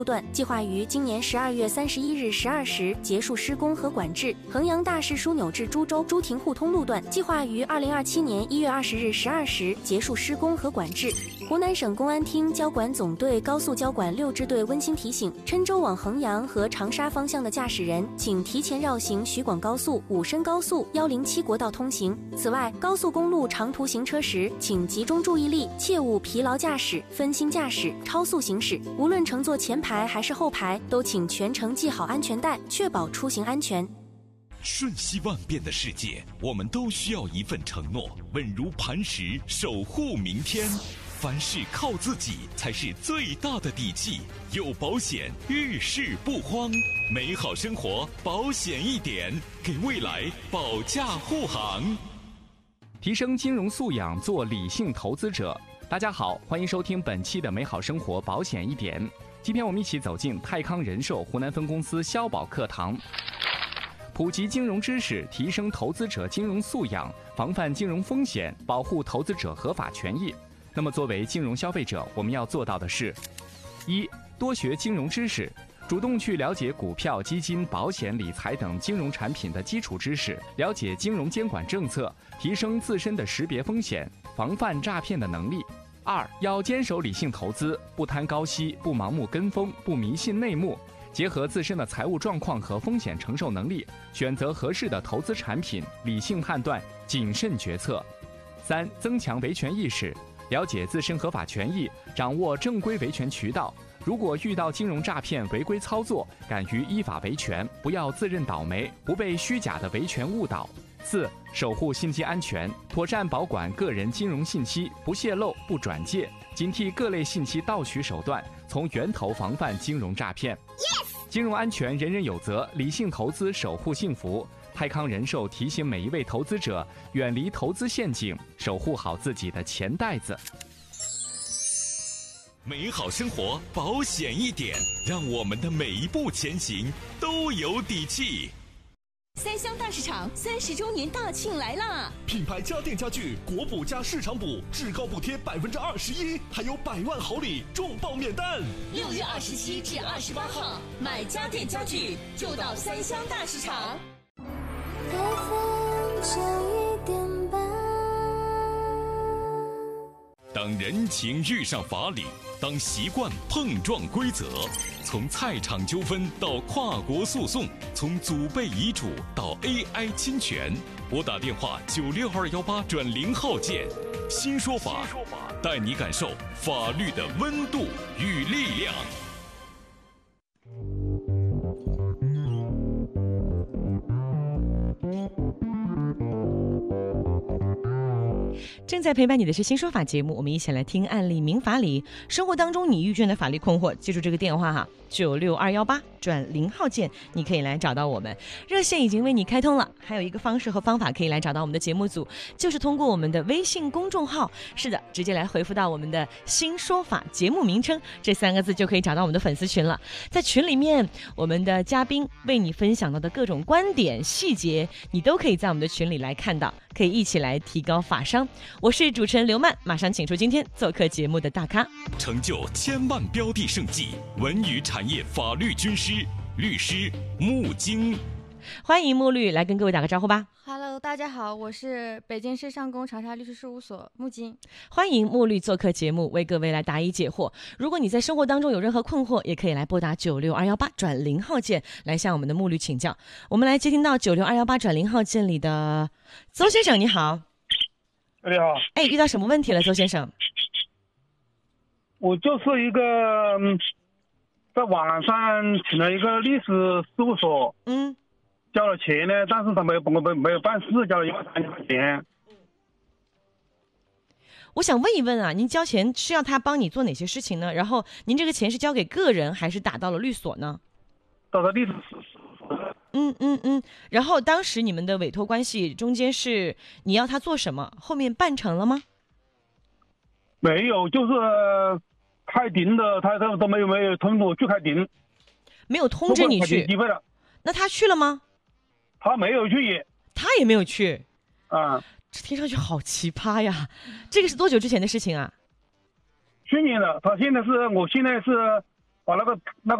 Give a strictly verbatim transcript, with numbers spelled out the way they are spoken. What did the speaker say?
路段计划于今年十二月三十一日十二时结束施工和管制。衡阳大市枢纽至株洲朱亭互通路段计划于二零二七年一月二十日十二时结束施工和管制。湖南省公安厅交管总队高速交管六支队温馨提醒：郴州往衡阳和长沙方向的驾驶人，请提前绕行徐广高速、武深高速、一零七国道通行。此外，高速公路长途行车时，请集中注意力，切勿疲劳驾驶、分心驾驶、超速行驶。无论乘坐前排还是后排，都请全程系好安全带，确保出行安全。 瞬息万变的世界，我们都需要一份承诺，稳如磐石，守护明天。凡事靠自己才是最大的底气，有保险，遇事不慌。美好生活，保险一点，给未来保驾护航。 提升金融素养，做理性投资者。大家好，欢迎收听本期的美好生活保险一点。今天我们一起走进泰康人寿湖南分公司消保课堂，普及金融知识，提升投资者金融素养，防范金融风险，保护投资者合法权益。那么作为金融消费者，我们要做到的是：一、多学金融知识，主动去了解股票、基金、保险、理财等金融产品的基础知识，了解金融监管政策，提升自身的识别风险、防范诈骗的能力。二、要坚守理性投资，不贪高息，不盲目跟风，不迷信内幕，结合自身的财务状况和风险承受能力，选择合适的投资产品，理性判断，谨慎决策。三、增强维权意识，了解自身合法权益，掌握正规维权渠道。如果遇到金融诈骗、违规操作，敢于依法维权，不要自认倒霉，不被虚假的维权误导。四、守护信息安全，妥善保管个人金融信息，不泄露、不转借，警惕各类信息盗取手段，从源头防范金融诈骗。Yes! 金融安全人人有责，理性投资守护幸福。泰康人寿提醒每一位投资者，远离投资陷阱，守护好自己的钱袋子。 美好生活保险一点，让我们的每一步前行都有底气。 三湘大市场三十周年大庆来啦！ 品牌家电家具国补加市场补，至高补贴百分之二十一，还有百万好礼，重磅免单。 六月二十七至二十八号，买家电家具就到三湘大市场。 当人情遇上法理，当习惯碰撞规则，从菜场纠纷到跨国诉讼，从祖辈遗嘱到 A I 侵权，拨打电话九六二幺八转零号键，新说法，带你感受法律的温度与力量。 正在陪伴你的是新说法节目，我们一起来听案例明法理。生活当中你遇见的法律困惑，记住这个电话哈，九六二幺八转零号键，你可以来找到我们。热线已经为你开通了，还有一个方式和方法可以来找到我们的节目组，就是通过我们的微信公众号，是的，直接来回复到我们的新说法节目名称这三个字，就可以找到我们的粉丝群了。在群里面，我们的嘉宾为你分享到的各种观点细节，你都可以在我们的群里来看到，可以一起来提高法商。我是主持人刘曼，马上请出今天做客节目的大咖， 成就千万标的胜迹，文娱产业法律军师律师穆京。 欢迎穆律来跟各位打个招呼吧。 Hello， 大家好，我是北京市上宫长沙律师事务所穆京。 欢迎穆律做客节目，为各位来答疑解惑。如果你在生活当中有任何困惑，也可以来拨打九六二幺八转零号键来向我们的穆律请教。我们来接听到九六二幺八转零号键里的邹先生，你好。 你好。 哎，遇到什么问题了，邹先生？ 我就是一个在网上请了一个律师事务所， 嗯， 交了钱呢，但是他没有没有没有办事，交了一万三千块钱。 我想问一问啊，您交钱是要他帮你做哪些事情呢？然后您这个钱是交给个人还是打到了律所呢？ 打到律师事务所。 嗯嗯嗯，然后当时你们的委托关系中间是你要他做什么？后面办成了吗？ 没有，就是开庭的，他都都没有没有通知我去开庭， 没有通知你去。 机会了。 那他去了吗？ 他没有去。 他也没有去。 啊， 这听上去好奇葩呀！这个是多久之前的事情啊？ 去年了，他现在是我现在是把那个那个。